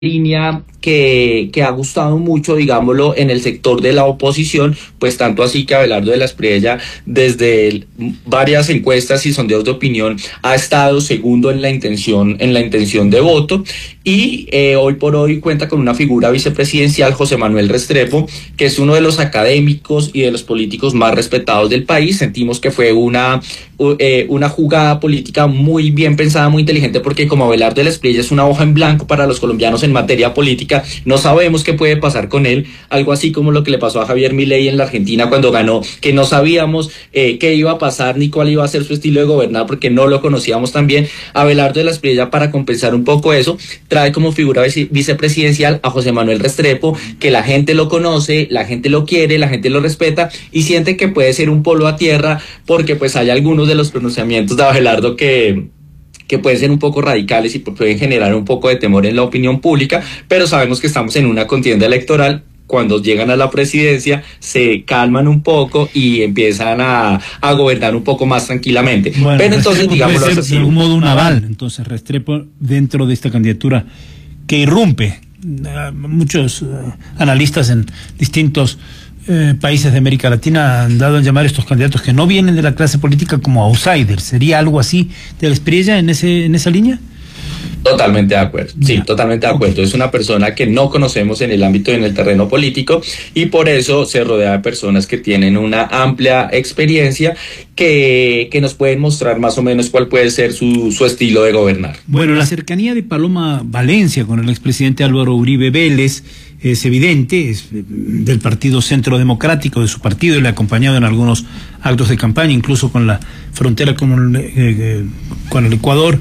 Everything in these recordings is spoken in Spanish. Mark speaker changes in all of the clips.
Speaker 1: línea que ha gustado mucho, digámoslo, en el sector de la oposición, pues tanto así que Abelardo de la Espriella, desde varias encuestas y sondeos de opinión, ha estado segundo en la intención de voto, y hoy por hoy cuenta con una figura vicepresidencial, José Manuel Restrepo, que es uno de los académicos y de los políticos más respetados del país. Sentimos que fue una jugada política muy bien pensada, muy inteligente, porque como Abelardo de la Espriella es una hoja en blanco para los colombianos en materia política, no sabemos qué puede pasar con él, algo así como lo que le pasó a Javier Milei en la Argentina cuando ganó, que no sabíamos qué iba a pasar ni cuál iba a ser su estilo de gobernar porque no lo conocíamos tan bien. Abelardo de la Espriella, para compensar un poco eso, trae como figura vicepresidencial a José Manuel Restrepo, que la gente lo conoce, la gente lo quiere, la gente lo respeta y siente que puede ser un polo a tierra, porque pues hay algunos de los pronunciamientos de Abelardo que pueden ser un poco radicales y pueden generar un poco de temor en la opinión pública, pero sabemos que estamos en una contienda electoral. Cuando llegan a la presidencia se calman un poco y empiezan a gobernar un poco más tranquilamente.
Speaker 2: Bueno,
Speaker 1: pero entonces, digamos
Speaker 2: así, de algún modo un aval, entonces Restrepo dentro de esta candidatura que irrumpe. Muchos analistas en distintos países de América Latina han dado a llamar a estos candidatos que no vienen de la clase política como outsiders. ¿Sería algo así de la Espriella en esa línea?
Speaker 1: Totalmente de acuerdo, sí, totalmente de acuerdo. Es una persona que no conocemos en el ámbito y en el terreno político, y por eso se rodea de personas que tienen una amplia experiencia que nos pueden mostrar más o menos cuál puede ser su estilo de gobernar.
Speaker 2: Bueno, la cercanía de Paloma Valencia con el expresidente Álvaro Uribe Vélez es evidente, es del Partido Centro Democrático, de su partido, y le ha acompañado en algunos actos de campaña, incluso con la frontera con el Ecuador.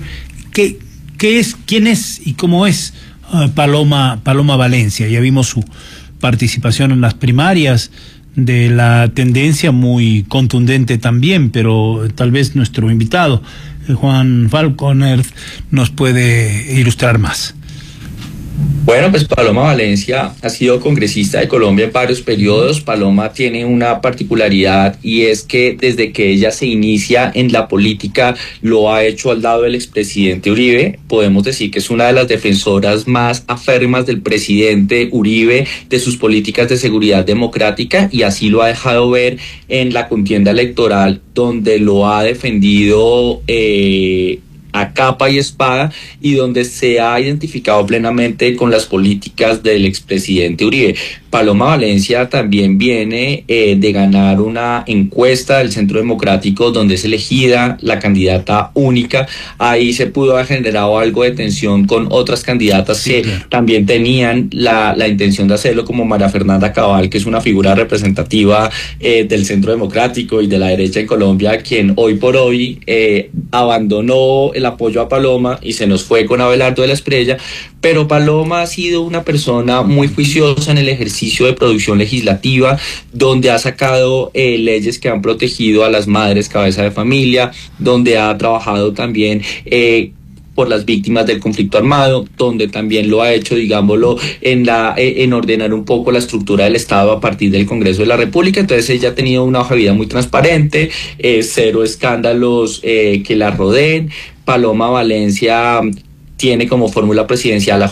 Speaker 2: ¿Quién es y cómo es Paloma Valencia? Ya vimos su participación en las primarias, de la tendencia muy contundente también, pero tal vez nuestro invitado, Juan Falconer, nos puede ilustrar más.
Speaker 1: Bueno, pues Paloma Valencia ha sido congresista de Colombia en varios periodos. Paloma tiene una particularidad, y es que desde que ella se inicia en la política lo ha hecho al lado del expresidente Uribe. Podemos decir que es una de las defensoras más aférrimas del presidente Uribe, de sus políticas de seguridad democrática, y así lo ha dejado ver en la contienda electoral, donde lo ha defendido a capa y espada, y donde se ha identificado plenamente con las políticas del expresidente Uribe. Paloma Valencia también viene de ganar una encuesta del Centro Democrático, donde es elegida la candidata única. Ahí se pudo haber generado algo de tensión con otras candidatas que también tenían la intención de hacerlo, como María Fernanda Cabal, que es una figura representativa del Centro Democrático y de la derecha en Colombia, quien hoy por hoy abandonó el apoyo a Paloma y se nos fue con Abelardo de la Espriella. Pero Paloma ha sido una persona muy juiciosa en el ejercicio de producción legislativa, donde ha sacado leyes que han protegido a las madres cabeza de familia, donde ha trabajado también por las víctimas del conflicto armado, donde también lo ha hecho, digámoslo, en ordenar un poco la estructura del Estado a partir del Congreso de la República. Entonces ella ha tenido una hoja de vida muy transparente, cero escándalos que la rodeen. Paloma Valencia tiene como fórmula presidencial a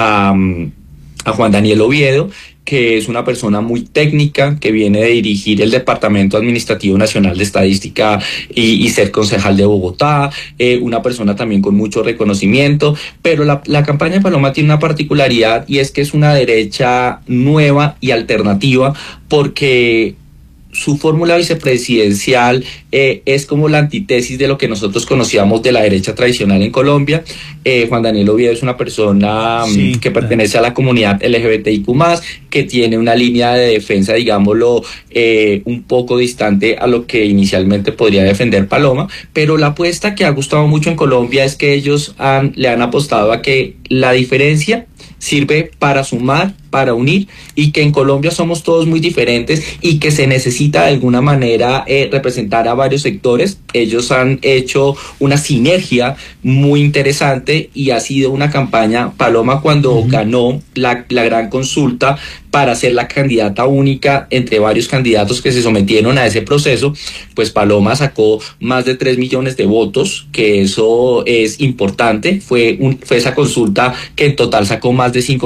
Speaker 1: Juan Daniel Oviedo, que es una persona muy técnica, que viene de dirigir el Departamento Administrativo Nacional de Estadística y ser concejal de Bogotá, una persona también con mucho reconocimiento. Pero la campaña de Paloma tiene una particularidad, y es que es una derecha nueva y alternativa, porque su fórmula vicepresidencial es como la antítesis de lo que nosotros conocíamos de la derecha tradicional en Colombia. Juan Daniel Oviedo es una persona que pertenece a la comunidad LGBTIQ+, que tiene una línea de defensa, digámoslo, un poco distante a lo que inicialmente podría defender Paloma. Pero la apuesta que ha gustado mucho en Colombia es que ellos le han apostado a que la diferencia sirve para sumar para unir, y que en Colombia somos todos muy diferentes y que se necesita de alguna manera representar a varios sectores. Ellos han hecho una sinergia muy interesante y ha sido una campaña. Paloma, cuando ganó la gran consulta para ser la candidata única entre varios candidatos que se sometieron a ese proceso, pues Paloma sacó más de 3 millones de votos, que eso es importante. Fue esa consulta que en total sacó más de 5